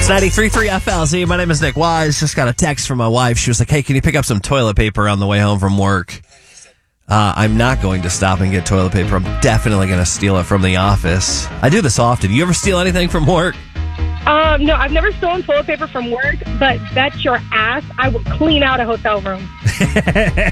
It's 93.3 FLZ. My name is Nick Wise. Just got a text from my wife. She was like, hey, can you pick up some toilet paper on the way home from work? I'm not going to stop and get toilet paper. I'm definitely going to steal it from the office. I do this often. You ever steal anything from work? No, I've never stolen toilet paper from work, but bet your ass I will clean out a hotel room.